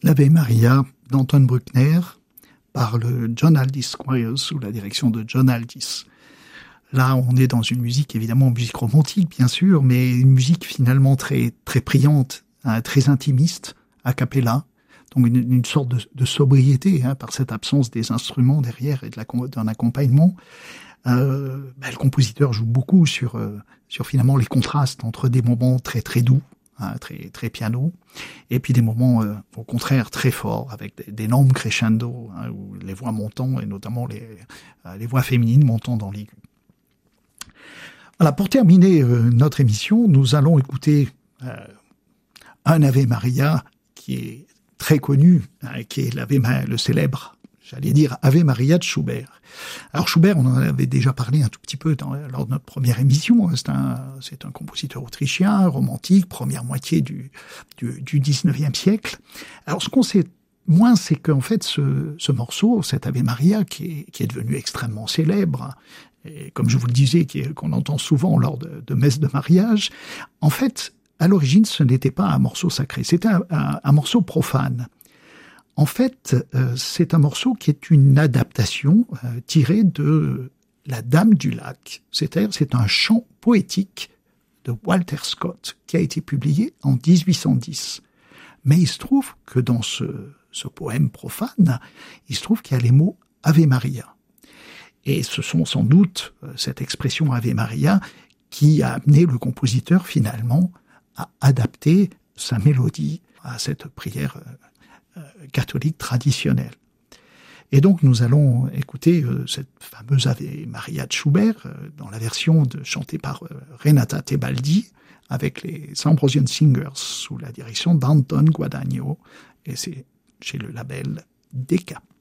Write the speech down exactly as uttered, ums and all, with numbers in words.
l'Ave Maria d'Anton Bruckner par le John Aldis Choir sous la direction de John Aldis. Là, on est dans une musique, évidemment, musique romantique, bien sûr, mais une musique finalement très très priante, hein, très intimiste, a cappella, donc une, une sorte de, de sobriété, hein, par cette absence des instruments derrière et de la, d'un accompagnement. Euh, bah, le compositeur joue beaucoup sur euh, sur finalement les contrastes entre des moments très très doux, hein, très très piano, et puis des moments euh, au contraire très forts avec d'énormes crescendo, hein, où les voix montant et notamment les euh, les voix féminines montant dans l'aigu. Voilà, pour terminer euh, notre émission, nous allons écouter euh, un Ave Maria qui est très connu, hein, qui est l'Ave Maria, le célèbre, j'allais dire Ave Maria de Schubert. Alors Schubert, on en avait déjà parlé un tout petit peu dans, lors de notre première émission. C'est un, c'est un compositeur autrichien, romantique, première moitié du, du, du dix-neuvième siècle. Alors ce qu'on sait moins, c'est qu'en fait ce, ce morceau, cet Ave Maria, qui est, qui est devenu extrêmement célèbre, et comme je vous le disais, qui est, qu'on entend souvent lors de, de messes de mariage, en fait, à l'origine, ce n'était pas un morceau sacré, c'était un, un, un morceau profane. En fait, euh, c'est un morceau qui est une adaptation euh, tirée de La Dame du Lac. C'est-à-dire, c'est un chant poétique de Walter Scott qui a été publié en dix-huit cent dix. Mais il se trouve que dans ce, ce poème profane, il se trouve qu'il y a les mots Ave Maria. Et ce sont sans doute euh, cette expression Ave Maria qui a amené le compositeur finalement à adapter sa mélodie à cette prière euh, euh, catholique traditionnelle. Et donc nous allons écouter euh, cette fameuse Ave Maria de Schubert euh, dans la version de, chantée par euh, Renata Tebaldi avec les Ambrosian Singers sous la direction d'Anton Guadagno, et c'est chez le label Decca.